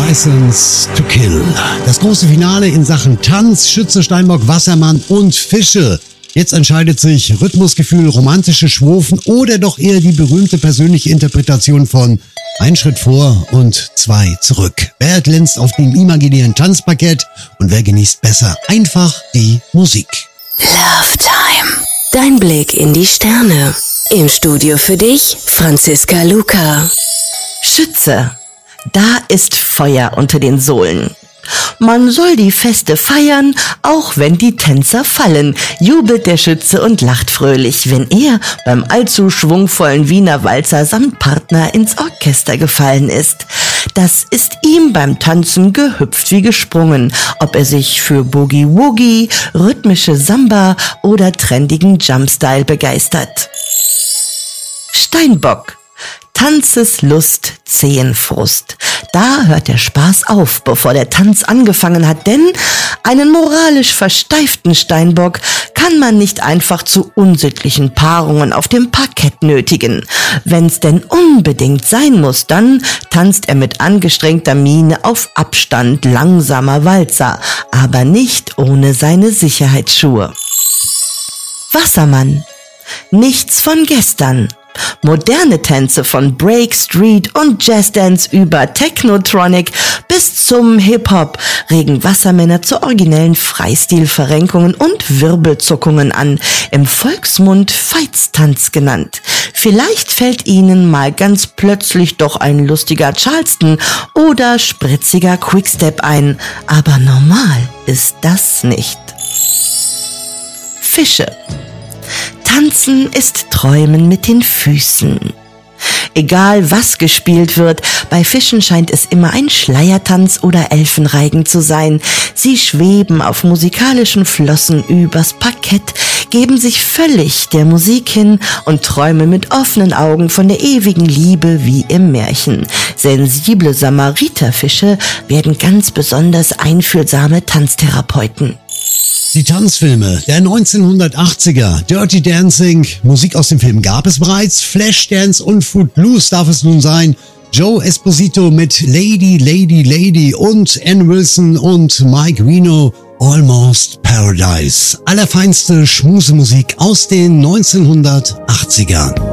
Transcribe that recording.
License to Kill. Das große Finale in Sachen Tanz, Schütze, Steinbock, Wassermann und Fische. Jetzt entscheidet sich Rhythmusgefühl, romantische Schwofen oder doch eher die berühmte persönliche Interpretation von ein Schritt vor und zwei zurück. Wer glänzt auf dem imaginären Tanzparkett und wer genießt besser einfach die Musik? Love Time. Dein Blick in die Sterne. Im Studio für dich, Franziska Luca. Schütze. Da ist Feuer unter den Sohlen. Man soll die Feste feiern, auch wenn die Tänzer fallen, jubelt der Schütze und lacht fröhlich, wenn er beim allzu schwungvollen Wiener Walzer samt Partner ins Orchester gefallen ist. Das ist ihm beim Tanzen gehüpft wie gesprungen, ob er sich für Boogie-Woogie, rhythmische Samba oder trendigen Jumpstyle begeistert. Steinbock. Tanzeslust, Zehenfrust. Da hört der Spaß auf, bevor der Tanz angefangen hat, denn einen moralisch versteiften Steinbock kann man nicht einfach zu unsittlichen Paarungen auf dem Parkett nötigen. Wenn's denn unbedingt sein muss, dann tanzt er mit angestrengter Miene auf Abstand langsamer Walzer, aber nicht ohne seine Sicherheitsschuhe. Wassermann. Nichts von gestern. Moderne Tänze von Break, Street und Jazzdance über Technotronic bis zum Hip-Hop regen Wassermänner zu originellen Freistilverrenkungen und Wirbelzuckungen an, im Volksmund Veitstanz genannt. Vielleicht fällt Ihnen mal ganz plötzlich doch ein lustiger Charleston oder spritziger Quickstep ein, aber normal ist das nicht. Fische. Tanzen ist Träumen mit den Füßen. Egal was gespielt wird, bei Fischen scheint es immer ein Schleiertanz oder Elfenreigen zu sein. Sie schweben auf musikalischen Flossen übers Parkett, geben sich völlig der Musik hin und träumen mit offenen Augen von der ewigen Liebe wie im Märchen. Sensible Samariterfische werden ganz besonders einfühlsame Tanztherapeuten. Die Tanzfilme der 1980er, Dirty Dancing, Musik aus dem Film gab es bereits, Flashdance und Footloose darf es nun sein, Joe Esposito mit Lady, Lady, Lady und Ann Wilson und Mike Reno, Almost Paradise. Allerfeinste Schmusemusik aus den 1980ern.